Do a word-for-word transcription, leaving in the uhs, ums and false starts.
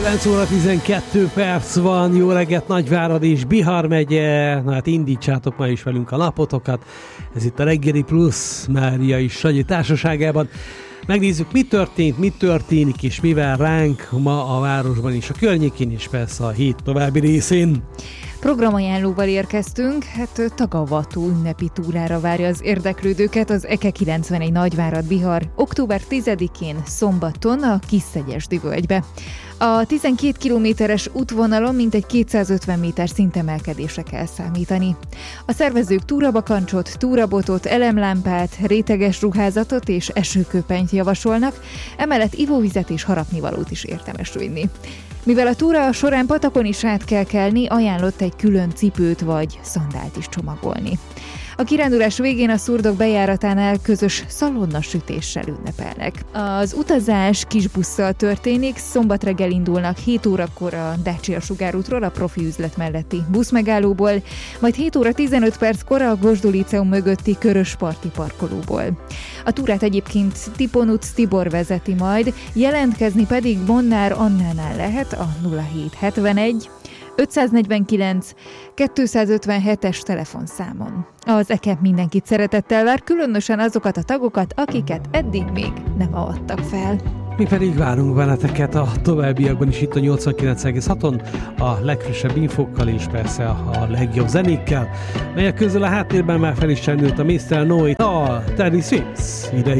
kilenc óra tizenkettő perc van, jó reggelt Nagyvárad és Bihar megye. Na hát indítsátok már is velünk a napotokat. Ez itt a Reggeli Plusz Mária és Sanyi társaságában. Megnézzük, mi történt, mi történik és mivel ránk ma a városban és a környékén, és persze a hét további részén. Programajánlóval érkeztünk, hát tagavató ünnepi túrára várja az érdeklődőket az E K E kilencvenegy Nagyvárad-Bihar október tizedikén szombaton a Kisszegyesdi völgybe. A tizenkét kilométeres útvonalon mintegy kétszázötven méter szintemelkedésre kell számítani. A szervezők túrabakancsot, túrabotot, elemlámpát, réteges ruházatot és esőköpenyt javasolnak, emellett ivóvizet és harapnivalót is érdemes vinni. Mivel a túra során patakon is át kell kelni, ajánlott egy külön cipőt vagy szandált is csomagolni. A kirándulás végén a szurdok bejáratánál közös szalonnasütéssel ünnepelnek. Az utazás kisbusszal történik, szombat reggel indulnak hét órakor a Dacia Sugárútról, a profi üzlet melletti buszmegállóból, majd hét óra tizenöt perckor a Gosdó Líceum mögötti Körösparti parkolóból. A túrát egyébként Tiponuc Tibor vezeti majd, jelentkezni pedig Bonnár Annánál lehet a nulla hét hetvenegy ötszáznegyvenkilenc kétszázötvenhetes telefonszámon. Az E K E mindenkit szeretettel vár, különösen azokat a tagokat, akiket eddig még nem avattak fel. Mi pedig várunk benneteket a továbbiakban is itt a nyolcvankilenc egész haton, a legfrissebb infókkal és persze a legjobb zenékkel, melyek közül a háttérben már fel is csendült a miszter Noe, a Terry Swims ide